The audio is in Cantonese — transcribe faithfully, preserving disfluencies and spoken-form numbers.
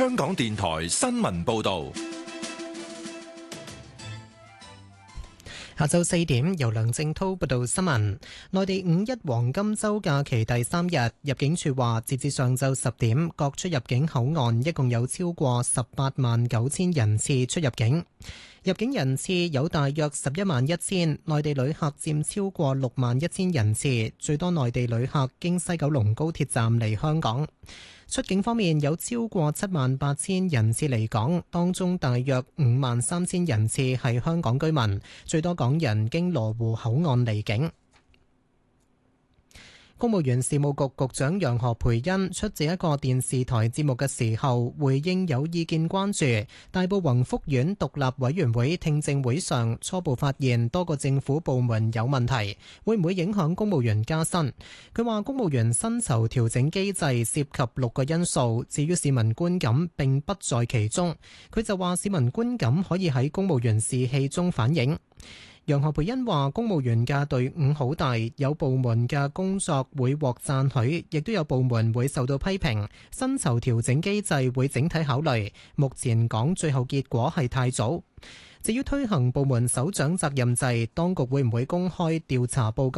香港電台新聞報道。 下晝四點，由梁正濤報道新聞。內地五一黃金週假期第三日，入境處話，截至上晝十點，各出入境口岸一共有超過十八萬九千人次出入境。入境人次有大約十一萬一千，內地旅客佔超過六萬一千人次，最多內地旅客經西九龍高鐵站嚟香港。出境方面有超過七萬八千人次離港，當中大約五萬三千人次係香港居民，最多港人經羅湖口岸離境。公務員事務局局長楊何蓓茵出席一個電視台節目嘅時候，回應有意見關注大埔宏福苑獨立委員會聽證會上初步發現多個政府部門有問題，會唔會影響公務員加薪？佢話公務員薪酬調整機制涉及六個因素，至於市民觀感並不在其中。佢就話市民觀感可以喺公務員士氣中反映。楊何蓓茵話：公務員嘅隊伍好大，有部門嘅工作會獲讚許，亦都有部門會受到批評。薪酬調整機制會整體考慮，目前講最後結果係太早。至於推行部門首長責任制，當局會唔會公開調查報告？